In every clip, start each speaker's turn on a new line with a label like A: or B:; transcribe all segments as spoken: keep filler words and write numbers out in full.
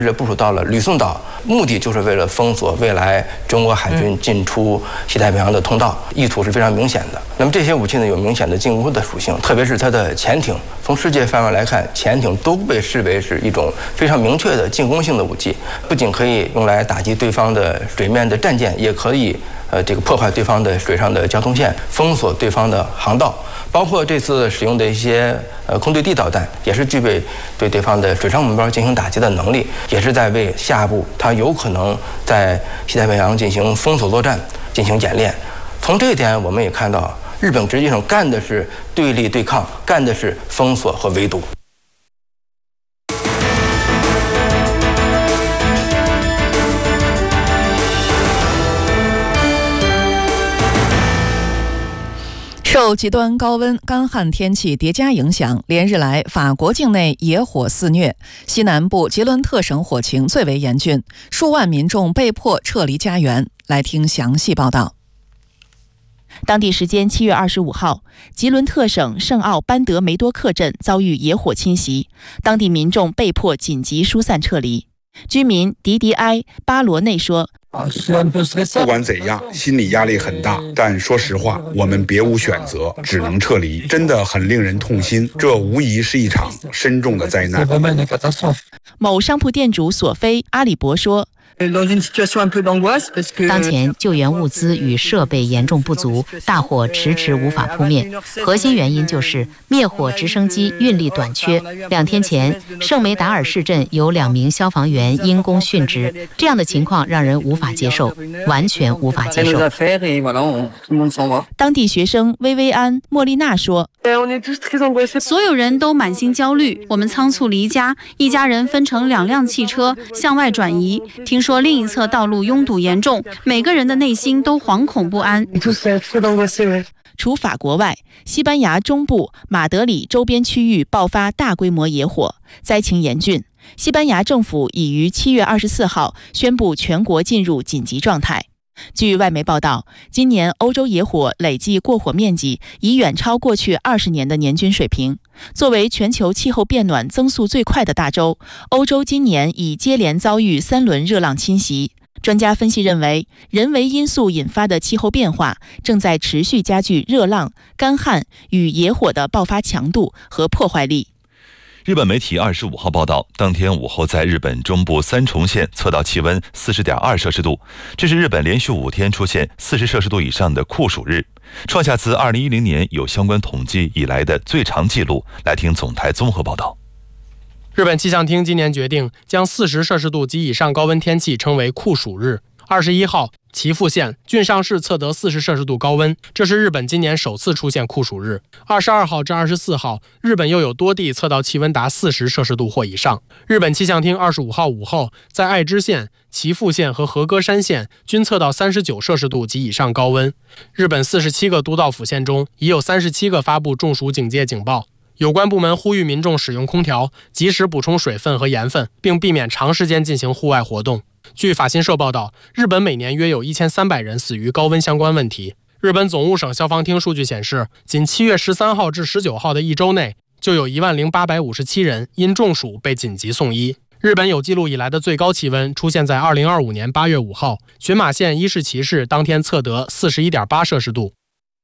A: 这部署到了吕宋岛，目的就是为了封锁未来中国海军进出西太平洋的通道，意图是非常明显的。那么这些武器呢，有明显的进攻的属性，特别是它的潜艇。从世界范围来看，潜艇都被视为是一种非常明确的进攻性的武器，不仅可以用来打击对方的水面的战舰，也可以呃这个破坏对方的水上的交通线，封锁对方的航道。包括这次使用的一些呃空对地导弹，也是具备对对方的水上目标进行打击的能力，也是在为下一步它有可能在西太平洋进行封锁作战进行演练。从这一点，我们也看到，日本实际上干的是对立对抗，干的是封锁和围堵。
B: 受极端高温、干旱天气叠加影响，连日来法国境内野火肆虐，西南部吉伦特省火情最为严峻，数万民众被迫撤离家园。来听详细报道。
C: 当地时间七月二十五号，吉伦特省圣奥班德梅多克镇遭遇野火侵袭，当地民众被迫紧急疏散撤离。居民迪迪埃·巴罗内说，
D: 不管怎样，心理压力很大，但说实话，我们别无选择，只能撤离，真的很令人痛心，这无疑是一场深重的灾难。
C: 某商铺店主索菲·阿里伯说，
E: 当前救援物资与设备严重不足，大火迟迟无法扑灭。核心原因就是灭火直升机运力短缺。两天前，圣梅达尔市镇有两名消防员因公殉职，这样的情况让人无法接受，完全无法接受。
C: 当地学生薇薇安·莫丽娜说，
F: 所有人都满心焦虑，我们仓促离家，一家人分成两辆汽车向外转移。听说另一侧道路拥堵严重，每个人的内心都惶恐不安。
C: 除法国外，西班牙中部马德里周边区域爆发大规模野火，灾情严峻。西班牙政府已于七月二十四号宣布全国进入紧急状态。据外媒报道，今年欧洲野火累计过火面积已远超过去二十年的年均水平。作为全球气候变暖增速最快的大洲，欧洲今年已接连遭遇三轮热浪侵袭。专家分析认为，人为因素引发的气候变化正在持续加剧热浪、干旱与野火的爆发强度和破坏力。
G: 日本媒体二十五号报道，当天午后在日本中部三重县测到气温 四十点二摄氏度，这是日本连续五天出现四十摄氏度以上的酷暑日，创下自二零一零年有相关统计以来的最长纪录。来听总台综合报道。
H: 日本气象厅今年决定将四十摄氏度及以上高温天气称为酷暑日。二十一号，岐阜县郡上市测得四十摄氏度高温，这是日本今年首次出现酷暑日。二十二号至二十四号，日本又有多地测到气温达四十摄氏度或以上。日本气象厅二十五号午后，在爱知县、岐阜县和和歌山县均测到三十九摄氏度及以上高温。日本四十七个都道府县中，已有三十七个发布中暑警戒警报。有关部门呼吁民众使用空调，及时补充水分和盐分，并避免长时间进行户外活动。据法新社报道，日本每年约有一千三百人死于高温相关问题。日本总务省消防厅数据显示，仅七月十三号至十九号的一周内，就有一万零八百五十七人因中暑被紧急送医。日本有记录以来的最高气温出现在二零二五年八月五号，群马县伊势崎市当天测得 四十一点八摄氏度。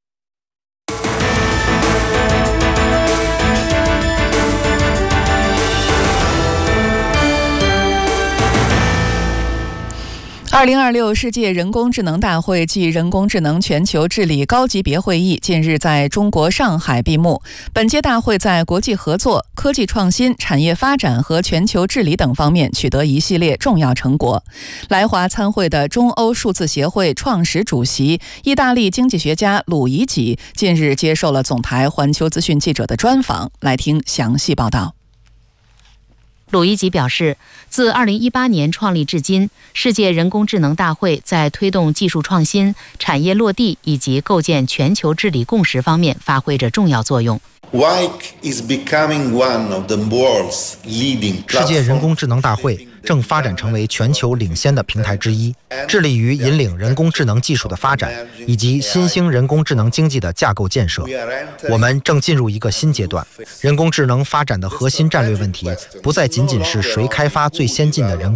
B: 二零二六世界人工智能大会暨人工智能全球治理高级别会议近日在中国上海闭幕。本届大会在国际合作、科技创新、产业发展和全球治理等方面取得一系列重要成果。来华参会的中欧数字协会创始主席、意大利经济学家鲁伊吉近日接受了总台环球资讯记者的专访，来听详细报道。
E: 鲁伊吉表示，自二零一八年创立至今，世界人工智能大会在推动技术创新、产业落地以及构建全球治理共识方面发挥着重要作用。
I: 世界人工智能大会正发展成为全球领先的平台之一，致力于引领人工智能技术的发展以及新兴人工智能经济的架构建设。我们正进入一个新阶段，人工智能发展的核心战略问题不再仅仅是谁开发最先进的人工